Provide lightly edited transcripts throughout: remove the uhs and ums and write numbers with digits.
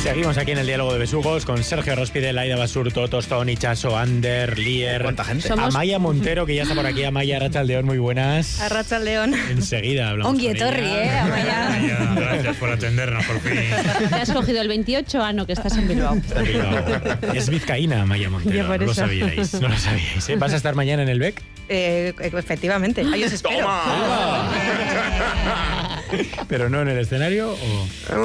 Seguimos aquí en el Diálogo de Besugos con Sergio Rospide, Laida Basurto, Tostón, Ichaso, Ander, Lier. ¿Cuánta gente? Amaya Montero, que ya está por aquí. Amaya, Arratsaldeon, muy buenas. Arratsaldeon. Enseguida hablamos Ongi con etorri, ella. Amaya. Gracias por atendernos, por fin. ¿Te has cogido el 28? Ah, no, que estás en Bilbao. Está en Bilbao. Es vizcaína, Amaya Montero. Yo por No lo eso. sabíais, no lo sabíais. ¿Eh? ¿Vas a estar mañana en el BEC? Efectivamente, ahí os espero. ¿Pero no en el escenario o...?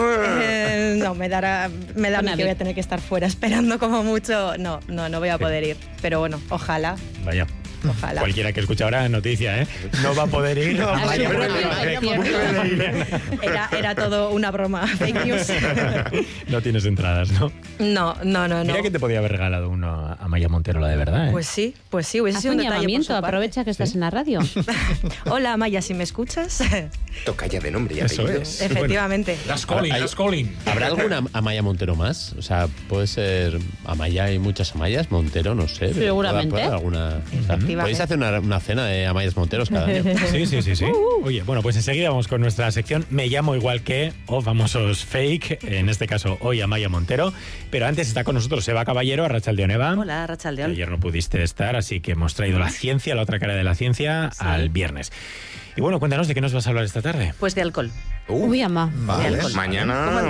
No, me da a mí que voy a tener que estar fuera esperando como mucho. No voy a poder ir. Pero bueno, ojalá. Vaya. Ojalá. Cualquiera que escuche ahora noticia, ¿eh? No va a poder ir. A su Amaya propio Montero. Era todo una broma, fake news. No tienes entradas, ¿no? No. Mira que te podía haber regalado uno a Amaya Montero, la de verdad, ¿eh? Pues sí, hubiese Haz sido un un detalle por llamamiento, su parte. aprovecha que estás en la radio. Hola, Amaya, si me escuchas. Toca ya de nombre y Eso apellido. es. Efectivamente. That's calling. ¿Habrá alguna Amaya Montero más? O sea, puede ser Amaya, hay muchas Amayas, Montero, no sé. Seguramente. ¿Puede haber alguna? O sea, Efectivamente. ¿podéis hacer una cena de Amayas Monteros cada año? Sí. Oye, bueno, pues enseguida vamos con nuestra sección Me llamo igual que, o famosos fake, en este caso hoy Amaya Montero. Pero antes está con nosotros Eva Caballero, Arratsaldeon, Eva. Hola, Arratsaldeon. Ayer no pudiste estar, así que hemos traído la ciencia, la otra cara de la ciencia, al viernes. Y bueno, cuéntanos de qué nos vas a hablar esta tarde. Pues de alcohol. Uy, ama. Vale, alcohol. mañana.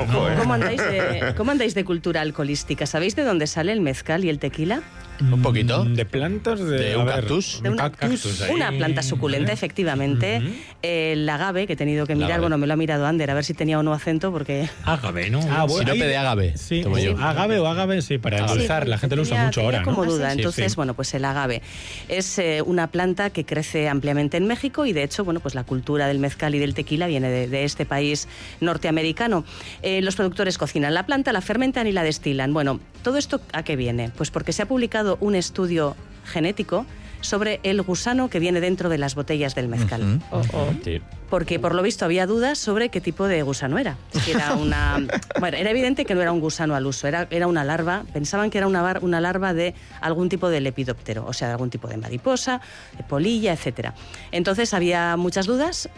¿Cómo andáis de cultura alcoholística? ¿Sabéis de dónde sale el mezcal y el tequila? ¿Un poquito? ¿De plantas? ¿De a un ver, cactus? De una, ahí. una planta suculenta, efectivamente. El agave, que he tenido que El mirar, agave. bueno, me lo ha mirado Ander, a ver si tenía o no acento, porque... Ágave, ¿no? Sirope de agave. Sí, tomo yo. agave o agave, sí, para endulzar. La gente lo usa mucho ahora, tenía como ¿no? duda. Sí, Entonces, sí. bueno, pues el agave es una planta que crece ampliamente en México y, de hecho, bueno, pues la cultura del mezcal y del tequila viene de este país norteamericano. Los productores cocinan la planta, la fermentan y la destilan. Bueno, ¿todo esto a qué viene? Pues porque se ha publicado un estudio genético sobre el gusano que viene dentro de las botellas del mezcal. Sí. Porque por lo visto había dudas sobre qué tipo de gusano era. Si era bueno, era evidente que no era un gusano al uso, era una larva. Pensaban que era una larva de algún tipo de lepidóptero, o sea, de algún tipo de mariposa, de polilla, etcétera. Entonces había muchas dudas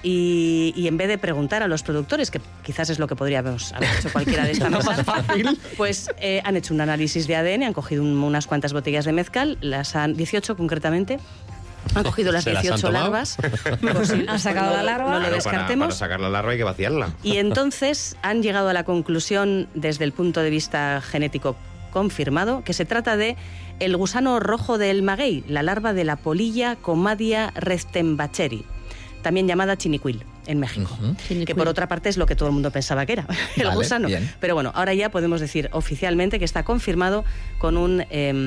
y en vez de preguntar a los productores, que quizás es lo que podríamos haber hecho cualquiera de esta mesa, pues han hecho un análisis de ADN, han cogido unas cuantas botellas de mezcal, 18 concretamente. Han cogido las ¿Se las han 18 tomado? larvas. Pues sí, Han sacado la larva. No lo Claro, descartemos. para sacar la larva hay que vaciarla. Y entonces han llegado a la conclusión, desde el punto de vista genético confirmado, que se trata de el gusano rojo del maguey, la larva de la polilla Comadia rectembacheri, también llamada chinicuil en México. Que por otra parte es lo que todo el mundo pensaba que era, el Vale, gusano. bien. Pero bueno, ahora ya podemos decir oficialmente que está confirmado con un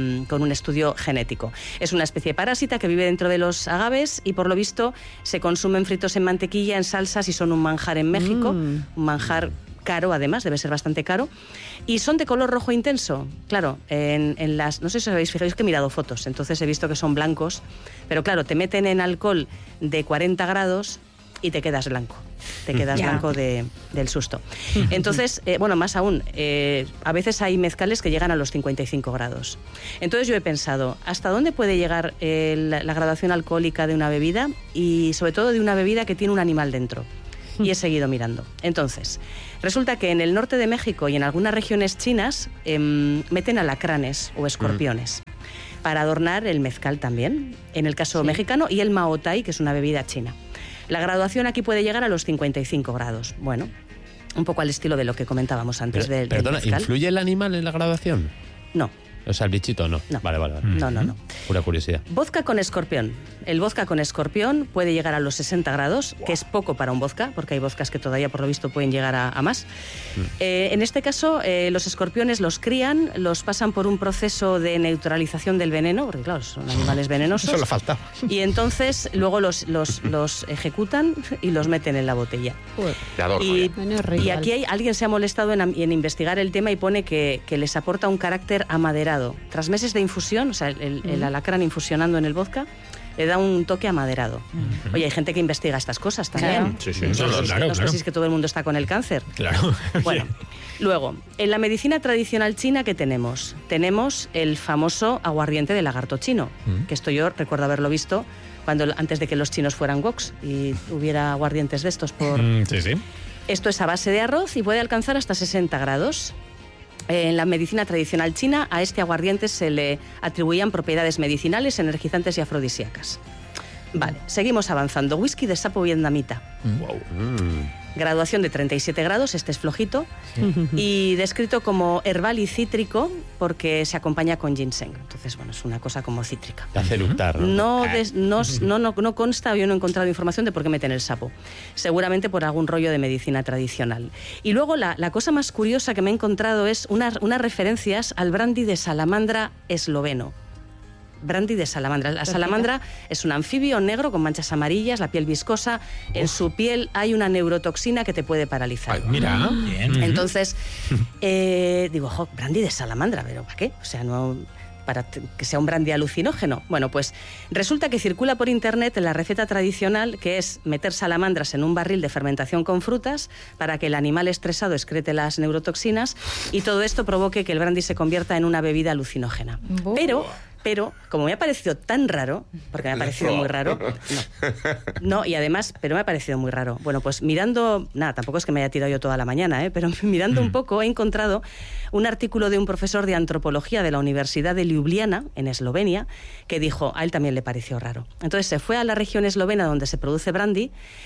estudio genético. Es una especie parásita que vive dentro de los agaves y por lo visto se consumen fritos en mantequilla, en salsas y son un manjar en México, un manjar caro además, debe ser bastante caro, y son de color rojo intenso. Claro, en las, no sé si os habéis fijado, es que he mirado fotos, entonces he visto que son blancos, pero claro, te meten en alcohol de 40 grados y te quedas blanco. Te quedas blanco del susto. Entonces, bueno, más aún, a veces hay mezcales que llegan a los 55 grados. Entonces yo he pensado, ¿hasta dónde puede llegar la graduación alcohólica de una bebida? Y sobre todo de una bebida que tiene un animal dentro. Y he seguido mirando. Entonces, resulta que en el norte de México y en algunas regiones chinas meten alacranes o escorpiones para adornar el mezcal también, en el caso mexicano, y el maotai, que es una bebida china. La graduación aquí puede llegar a los 55 grados. Bueno, un poco al estilo de lo que comentábamos antes del Perdona, mezcal. ¿influye el animal en la graduación? No. O sea, el bichito no. No. Vale. No. Pura curiosidad. Vodka con escorpión. El vodka con escorpión puede llegar a los 60 grados, que es poco para un vodka, porque hay vodkas que todavía por lo visto pueden llegar a más. En este caso, los escorpiones los crían, los pasan por un proceso de neutralización del veneno, porque claro, son animales venenosos. Eso le faltaba. Y entonces luego los ejecutan y los meten en la botella. Te adoro. Y aquí alguien se ha molestado en investigar el tema y pone que les aporta un carácter amaderado. Tras meses de infusión, o sea, el alacrán infusionando en el vodka, le da un toque amaderado. Oye, hay gente que investiga estas cosas también. Sí, No claro. penséis que todo el mundo está con el cáncer. Claro. Bueno, luego, en la medicina tradicional china, ¿qué tenemos? Tenemos el famoso aguardiente de lagarto chino, que esto yo recuerdo haberlo visto antes de que los chinos fueran woks y hubiera aguardientes de estos por... Sí. Esto es a base de arroz y puede alcanzar hasta 60 grados. En la medicina tradicional china, a este aguardiente se le atribuían propiedades medicinales, energizantes y afrodisíacas. Vale, seguimos avanzando. Whisky de sapo vietnamita. Graduación de 37 grados, este es flojito, y descrito como herbal y cítrico porque se acompaña con ginseng. Entonces, bueno, es una cosa como cítrica. Te hace eructar, ¿no? No consta, yo no he encontrado información de por qué meten el sapo. Seguramente por algún rollo de medicina tradicional. Y luego la cosa más curiosa que me he encontrado es unas referencias al brandy de salamandra esloveno. Brandy de salamandra. La salamandra es un anfibio negro con manchas amarillas, la piel viscosa. En su piel hay una neurotoxina que te puede paralizar. Ay, mira, bien. Entonces, digo, brandy de salamandra, ¿pero para qué? O sea, no para que sea un brandy alucinógeno. Bueno, pues resulta que circula por internet la receta tradicional, que es meter salamandras en un barril de fermentación con frutas para que el animal estresado excrete las neurotoxinas y todo esto provoque que el brandy se convierta en una bebida alucinógena. Pero, como me ha parecido tan raro, porque me ha parecido muy raro, no, y además, pero me ha parecido muy raro. Bueno, pues mirando, tampoco es que me haya tirado yo toda la mañana, pero mirando un poco he encontrado un artículo de un profesor de antropología de la Universidad de Ljubljana, en Eslovenia, que dijo, a él también le pareció raro. Entonces se fue a la región eslovena donde se produce brandy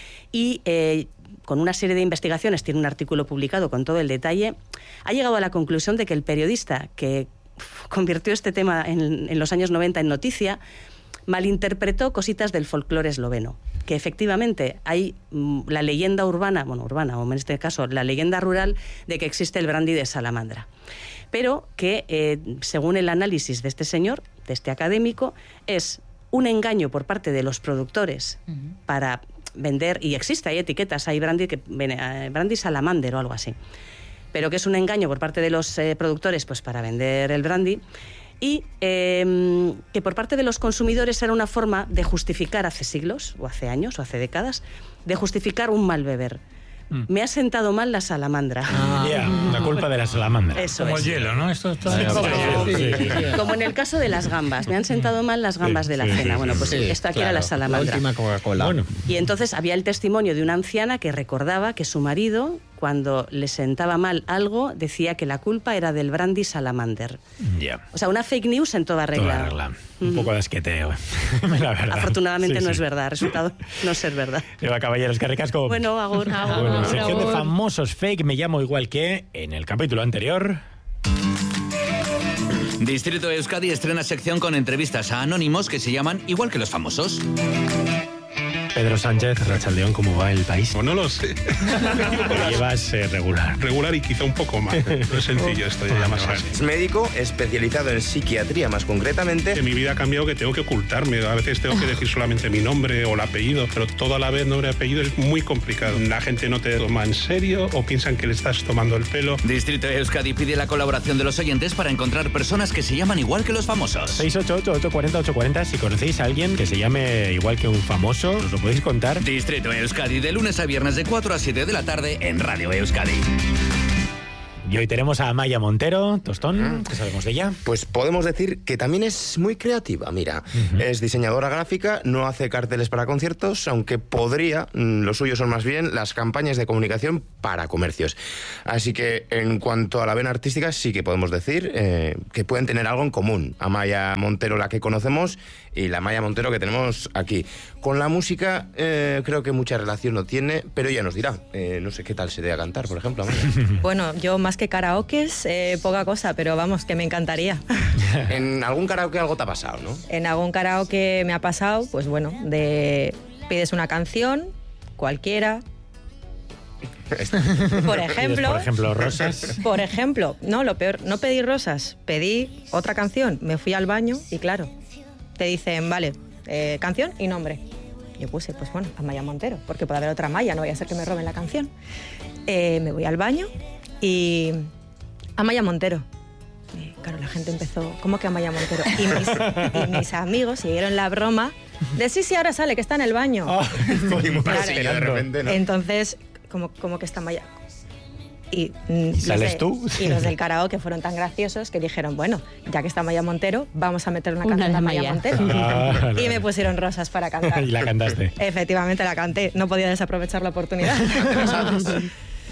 y con una serie de investigaciones, tiene un artículo publicado con todo el detalle, ha llegado a la conclusión de que el periodista que convirtió este tema en los años 90 en noticia, malinterpretó cositas del folclore esloveno, que efectivamente hay la leyenda urbana, o en este caso la leyenda rural, de que existe el brandy de salamandra, pero que según el análisis de este señor, de este académico, es un engaño por parte de los productores para vender, y existe, hay etiquetas, hay brandy salamander o algo así, pero que es un engaño por parte de los productores pues para vender el brandy, y que por parte de los consumidores era una forma de justificar hace siglos, o hace años, o hace décadas, de justificar un mal beber. Me ha sentado mal la salamandra. La culpa de la salamandra. Eso como es. el hielo, ¿no? Esto Como en el caso de las gambas. Me han sentado mal las gambas de la cena. Bueno, pues esto aquí era la salamandra. La última Coca-Cola. Bueno. Y entonces había el testimonio de una anciana que recordaba que su marido, cuando le sentaba mal algo, decía que la culpa era del brandy salamander. Ya. O sea, una fake news en toda regla. Toda regla. Un poco de asqueteo, la verdad. Afortunadamente Sí, no sí. es verdad, ha resultado no ser verdad. Eva Caballeros, que ricasco. Bueno, agur. Bueno, sección de famosos fake, me llamo igual que en el capítulo anterior. Distrito de Euskadi estrena sección con entrevistas a anónimos que se llaman igual que los famosos. Pedro Sánchez, Rachaldeón, ¿cómo va el país? Pues no lo sé. Lo llevas regular. Regular y quizá un poco más. No es sencillo esto de llamarse así. Es médico especializado en psiquiatría, más concretamente. Que mi vida ha cambiado, que tengo que ocultarme. A veces tengo que decir solamente mi nombre o el apellido, pero todo a la vez, nombre y apellido, es muy complicado. La gente no te toma en serio o piensan que le estás tomando el pelo. Distrito de Euskadi pide la colaboración de los oyentes para encontrar personas que se llaman igual que los famosos. 688-840-840. Si conocéis a alguien que se llame igual que un famoso, os lo podéis contar. Distrito de Euskadi, de lunes a viernes de 4 a 7 de la tarde en Radio Euskadi. Y hoy tenemos a Amaya Montero, Tostón, ¿qué sabemos de ella? Pues podemos decir que también es muy creativa, mira. Es diseñadora gráfica, no hace carteles para conciertos, aunque podría, lo suyo son más bien las campañas de comunicación para comercios. Así que en cuanto a la vena artística, sí que podemos decir que pueden tener algo en común. Amaya Montero, la que conocemos, y la Amaya Montero que tenemos aquí. Con la música creo que mucha relación no tiene, pero ella nos dirá. No sé qué tal se debe a cantar, por ejemplo, Amaya. Bueno, yo más que karaokes, poca cosa, pero vamos, que me encantaría. En algún karaoke algo te ha pasado, ¿no? En algún karaoke me ha pasado, pues bueno, pides una canción, cualquiera. Por ejemplo, Rosas. Por ejemplo, no, lo peor, no pedí rosas, pedí otra canción, me fui al baño y claro, te dicen, vale, canción y nombre. Yo puse, pues bueno, Amaya Montero, porque puede haber otra Amaya, no vaya a ser que me roben la canción. Me voy al baño y Amaya Montero. Y claro, la gente empezó, ¿cómo que Amaya Montero? Y mis amigos siguieron la broma de sí, ahora sale, que está en el baño. Muy Claro. de repente, ¿no? Entonces, ¿cómo que está Amaya? Y ¿Sales tú? Y los del karaoke fueron tan graciosos que dijeron, bueno, ya que está Amaya Montero, vamos a meter una canción de Amaya Montero. Vale. Y me pusieron rosas para cantar. Y la cantaste. Efectivamente la canté, no podía desaprovechar la oportunidad.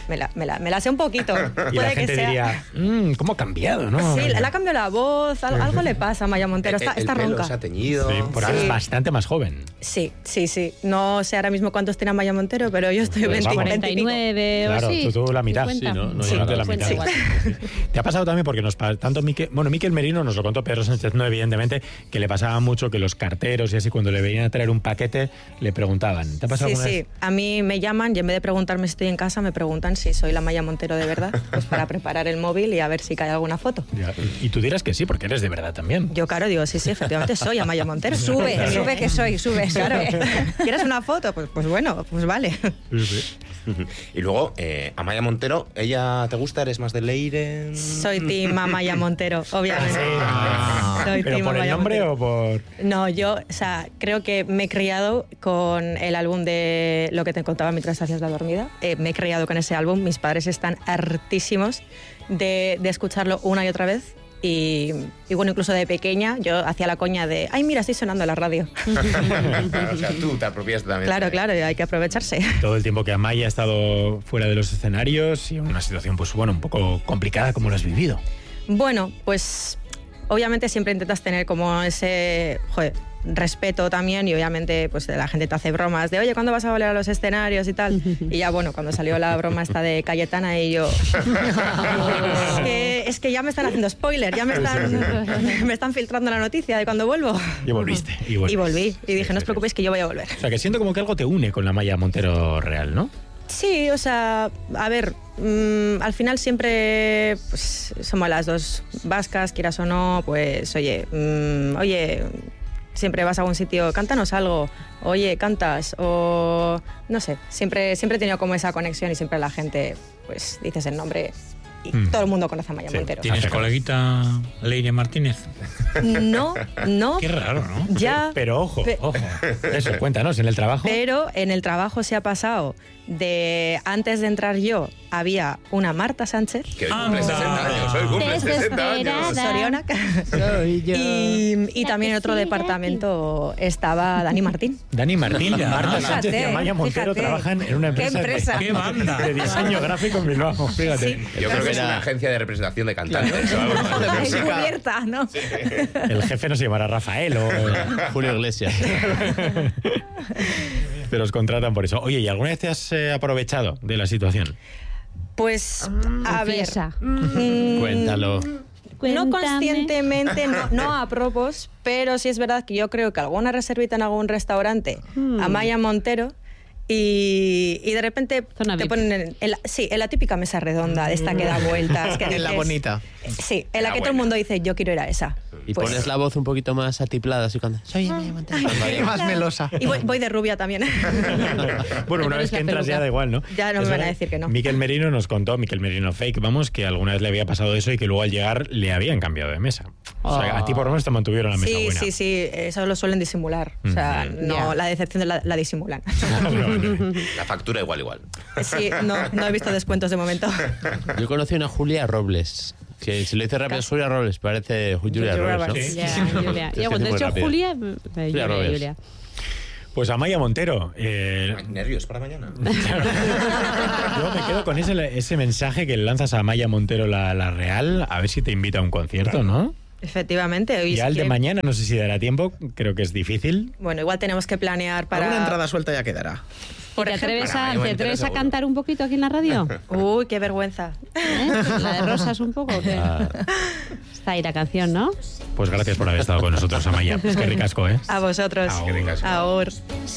me la sé un poquito. Y la gente diría, ¿cómo ha cambiado, no? Sí, le ha cambiado la voz, algo le pasa a Amaya Montero, está el pelo ronca. se ha teñido. Sí, porque es bastante más joven. Sí. No sé ahora mismo cuántos tiene Amaya Montero, pero yo estoy Pues 20, vamos. 49 Claro, o sí. tú la mitad. 50. Sí, ¿no? Sí, de la mitad. 50 igual. Te ha pasado también porque tanto Miquel Merino nos lo contó, Pedro Sánchez no, evidentemente, que le pasaba mucho que los carteros y así cuando le venían a traer un paquete le preguntaban. ¿Te ha pasado alguna vez? Sí. A mí me llaman y en vez de preguntarme si estoy en casa, me preguntan si soy la Amaya Montero de verdad, pues para preparar el móvil y a ver si cae alguna foto. Ya, y tú dirás que sí, porque eres de verdad también. Yo, claro, digo, sí, efectivamente soy Amaya Montero. Sube que soy, sube. Claro. ¿Quieres una foto? Pues bueno, pues vale. Y luego, Amaya Montero, ¿ella te gusta? ¿Eres más de Leire? Soy team Amaya Montero, obviamente. Soy ¿Pero team por el Amaya nombre Montero. o por...? No, yo, creo que me he criado con el álbum de Lo que te contaba mientras hacías la dormida. Me he criado con ese álbum. Mis padres están hartísimos de escucharlo una y otra vez. Y bueno, incluso de pequeña yo hacía la coña de, ay, mira, estoy sonando en la radio. O sea, tú te apropiaste también. Claro, hay que aprovecharse. Todo el tiempo que Amaya ha estado fuera de los escenarios y en una situación, pues bueno, un poco complicada, ¿cómo lo has vivido? Bueno, pues obviamente siempre intentas tener como ese respeto también y obviamente pues la gente te hace bromas de, oye, ¿cuándo vas a volver a los escenarios y tal? Y ya bueno, cuando salió la broma esta de Cayetana y yo, es que ya me están haciendo spoiler, ya me están filtrando la noticia de cuando vuelvo. Y volviste. Y volví. Y dije, no os preocupéis que yo voy a volver. O sea, que siento como que algo te une con la Amaya Montero real, ¿no? Sí, o sea, a ver, al final siempre pues, somos las dos vascas, quieras o no, pues oye, siempre vas a algún sitio, cántanos algo, oye, cantas, o no sé, siempre he tenido como esa conexión y siempre la gente, pues dices el nombre y todo el mundo conoce a Amaya Montero. ¿Tienes coleguita Leire Martínez? No. Qué raro, ¿no? Ya. Pero ojo. Eso, cuéntanos, en el trabajo. Pero en el trabajo se ha pasado de antes de entrar yo había una Marta Sánchez. Que hoy cumple 60 años, hoy cumple 60 años. Soriona. Soy yo. Y también en otro departamento estaba Dani Martín. Dani Martín, Marta Fíjate, Sánchez y Amaya Montero fíjate. trabajan en una empresa, empresa? ¡Qué banda! de diseño gráfico en Bilbao. Fíjate. Yo creo que es una agencia de representación de cantantes. o algo así. Encubierta, ¿no? El jefe no se llamará Rafael o Julio Iglesias. pero os contratan por eso. Oye, ¿y alguna vez te has aprovechado de la situación? Pues, a ver. Confiesa. Cuéntalo. No Cuéntame. conscientemente, no a propos, pero sí es verdad que yo creo que alguna reservita en algún restaurante, Amaya Montero, y de repente Zona te VIP. ponen en la típica mesa redonda, de esta que da vueltas. Que En la dices- bonita. Sí, en la que todo el mundo dice, yo quiero ir a esa. Y Pues- pones la voz un poquito más atiplada, así cuando... Soy Amaya Montero. Más melosa. Y voy de rubia también. Bueno, una vez que entras ya da igual, ¿no? Ya no me van a decir que no. Miquel Merino nos contó, Miquel Merino Fake, vamos, que alguna vez le había pasado eso y que luego al llegar le habían cambiado de mesa. O sea, a ti por lo menos te mantuvieron la mesa buena. Sí, eso lo suelen disimular. O sea, no, la decepción la disimulan. La factura igual. Sí, no he visto descuentos de momento. Yo conocí a una Julia Robles. Que si lo dice rápido es Julia Robles, parece Julia Robles, ¿no? Ya, Julia. Sí, Ya, cuando he muy dicho rápido. Julia, Roberts. Julia. Pues Amaya Montero. ¿Nervios para mañana? Yo me quedo con ese mensaje que le lanzas a Amaya Montero, la Real, a ver si te invita a un concierto, ¿no? Efectivamente. Hoy Ya el de que- mañana no sé si dará tiempo, creo que es difícil. Bueno, igual tenemos que planear para... Alguna entrada suelta ya quedará. Por ¿Te ejemplo. atreves, Bueno, a, yo me ¿te atreves entero a seguro. cantar un poquito aquí en la radio? Uy, qué vergüenza. La de Rosas un poco. ¿o qué? Está ahí la canción, ¿no? Pues gracias por haber estado con nosotros, Amaya. Es que ricasco, ¿eh? A vosotros. Ahora. Ahora.